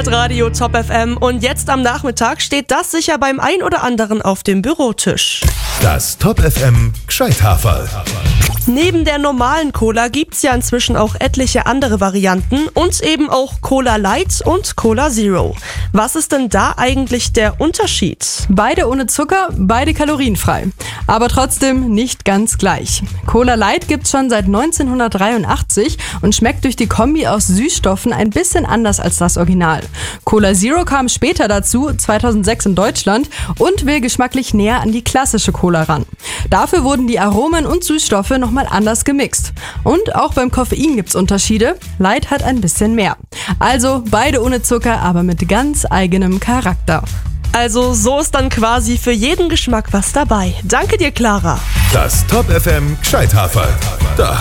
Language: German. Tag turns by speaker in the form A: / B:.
A: hört Radio Top FM und jetzt am Nachmittag steht das sicher beim ein oder anderen auf dem Bürotisch.
B: Das Top FM Gscheithaferl.
A: Neben der normalen Cola gibt's ja inzwischen auch etliche andere Varianten und eben auch Cola Light und Cola Zero. Was ist denn da eigentlich der Unterschied?
C: Beide ohne Zucker, beide kalorienfrei. Aber trotzdem nicht ganz gleich. Cola Light gibt's schon seit 1983 und schmeckt durch die Kombi aus Süßstoffen ein bisschen anders als das Original. Cola Zero kam später dazu, 2006 in Deutschland, und will geschmacklich näher an die klassische Cola ran. Dafür wurden die Aromen und Süßstoffe nochmal anders gemixt. Und auch beim Koffein gibt's Unterschiede. Light hat ein bisschen mehr. Also beide ohne Zucker, aber mit ganz eigenem Charakter.
A: Also so ist dann quasi für jeden Geschmack was dabei. Danke dir, Clara.
B: Das Top FM Gscheithaferl. Da